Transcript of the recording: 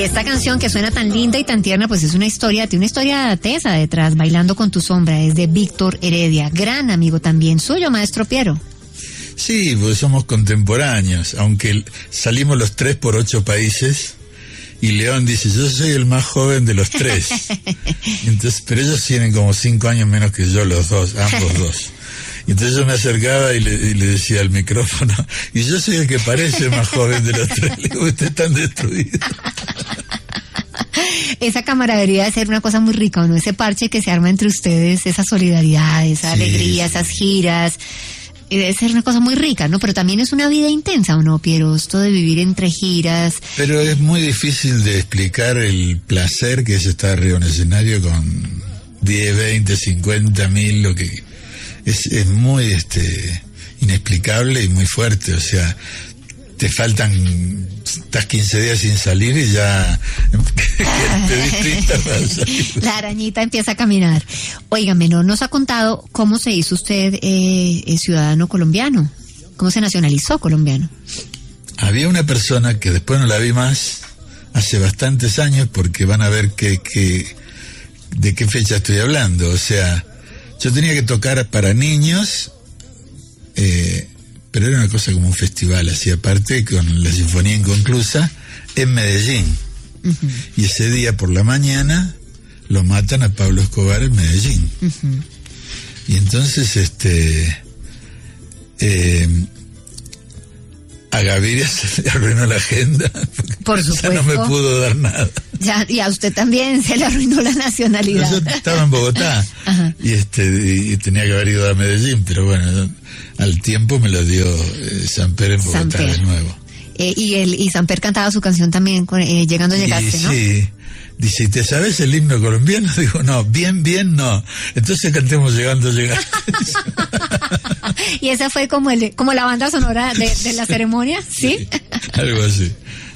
esta canción que suena tan linda y tan tierna, pues es una historia, tiene una historia tesa detrás, Bailando con tu sombra, es de Víctor Heredia, gran amigo también suyo, maestro Piero. Sí, pues somos contemporáneos, aunque salimos los 3 por 8 países, y León dice, yo soy el más joven de los 3. Entonces, pero ellos tienen como 5 años menos que yo, los dos, ambos dos. Y entonces yo me acercaba y le decía al micrófono, y yo soy el que parece más joven de los 3. Le digo, usted está destruido. Esa camaradería debe ser una cosa muy rica, ¿no? Ese parche que se arma entre ustedes, esa solidaridad, esa alegría, esas giras, debe ser una cosa muy rica, ¿no? Pero también es una vida intensa, ¿o no, Piero? Esto de vivir entre giras. Pero es muy difícil de explicar el placer que es estar arriba en un escenario con 10, 20, 50 mil, lo que... Es muy inexplicable y muy fuerte, o sea, te faltan, estás 15 días sin salir y ya la arañita empieza a caminar. Óigame, no nos ha contado cómo se hizo usted ciudadano colombiano, cómo se nacionalizó colombiano. Había una persona que después no la vi más, hace bastantes años, porque van a ver de qué fecha estoy hablando, o sea... Yo tenía que tocar para niños, pero era una cosa como un festival, así aparte, con la Sinfonía Inconclusa, en Medellín. Uh-huh. Y ese día por la mañana lo matan a Pablo Escobar en Medellín. Uh-huh. Y entonces, a Gaviria se le arruinó la agenda. Por supuesto. Ya no me pudo dar nada. Ya, y a usted también se le arruinó la nacionalidad. Yo estaba en Bogotá. Ajá. Y tenía que haber ido a Medellín, pero bueno, al tiempo me lo dio Samper en Bogotá de nuevo. Y Samper cantaba su canción también, Llegando Llegaste, ¿no? Sí. Dice, ¿y te sabes el himno colombiano? Digo, no, bien, no. Entonces cantemos Llegando Llegaste. Y esa fue como la banda sonora de la ceremonia, ¿sí? Sí, algo así.